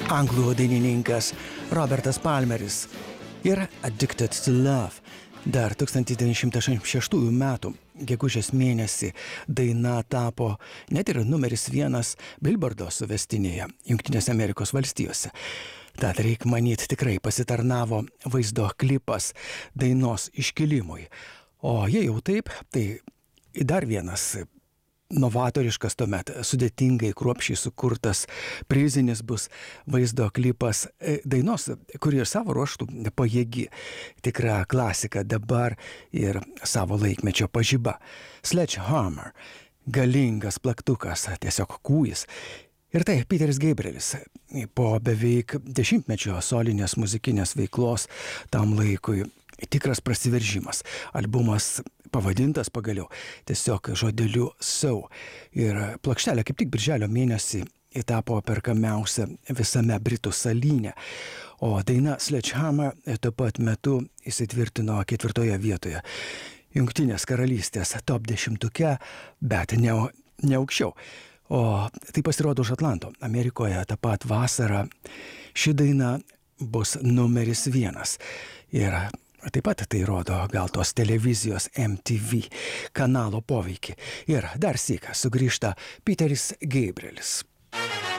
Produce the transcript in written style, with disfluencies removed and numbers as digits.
Anglų dainininkas Robertas Palmeris ir Addicted to Love. Dar 1966 metų gegužės mėnesį daina tapo net ir numeris 1 Billboardo suvestinėje Jungtinėse Amerikos valstijose. Tad reik manyt tikrai pasitarnavo vaizdo klipas dainos iškilimui. O jei jau taip, tai dar vienas novatoriškas tuomet sudėtingai kruopščiai sukurtas prizinis bus vaizdo klipas dainos, kuri ir savo ruožtų pajėgi, tikra klasika dabar ir savo laikmečio pažiba. Sledgehammer, galingas plaktukas, tiesiog kūjis. Ir tai Peteris Gabrielis po beveik 10-mečio solinės muzikinės veiklos tam laikui tikras prasiveržimas. Albumas pavadintas pagaliau tiesiog žodeliu So. Ir plokštelė kaip tik birželio mėnesį tapo perkamiausia visame Britų salyne. O daina Sledgehammer tuo pat metu įsitvirtino 4 vietoje Jungtinės karalystės top 10-uke, bet ne aukščiau. O tai pasirodo už Atlanto. Amerikoje tą pat vasarą ši daina bus numeris 1. Ir taip pat tai rodo gal tos televizijos MTV kanalo poveikį. Ir dar sykį sugrįžta Peteris Gabrielis.